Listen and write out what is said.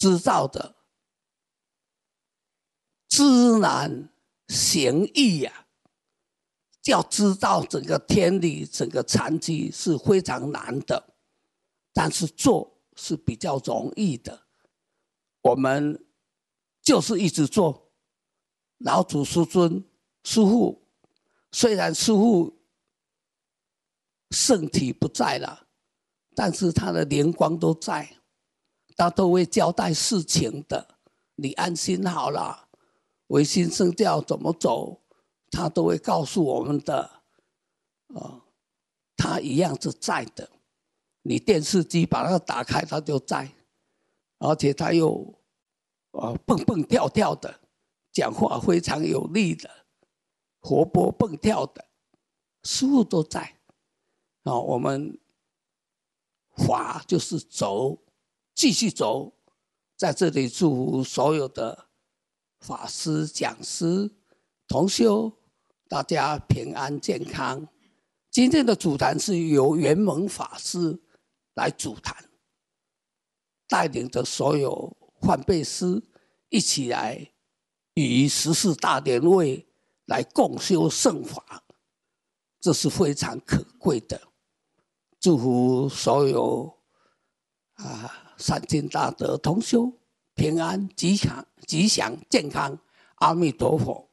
知道的知难行易呀，要知道整个天理、整个禅机是非常难的，但是做是比较容易的。我们就是一直做。老祖师尊师父，虽然师父圣体不在了，但是他的灵光都在，他都会交代事情的。你安心好了，唯心圣教怎么走，他都会告诉我们的。他一样是在的。你电视机把它打开，他就在，而且他又蹦蹦跳跳的，讲话非常有力的，活泼蹦跳的，师父都在。我们法就是走，继续走。在这里祝福所有的法师、讲师、同修，大家平安健康。今天的主坛是由圆蒙法师来主坛，带领着所有梵呗师一起来与14大莲位来共修圣法，这是非常可贵的。祝福所有善尽大德同修平安吉祥健康，阿弥陀佛。